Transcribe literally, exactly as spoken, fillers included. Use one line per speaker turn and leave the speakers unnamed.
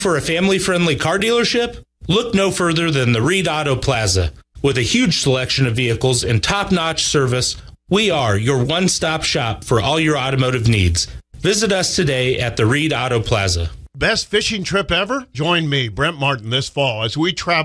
For a family-friendly car dealership? Look no further than the Reed Auto Plaza. With a huge selection of vehicles and top-notch service, we are your one-stop shop for all your automotive needs. Visit us today at the Reed Auto Plaza.
Best fishing trip ever? Join me, Brent Martin, this fall as we travel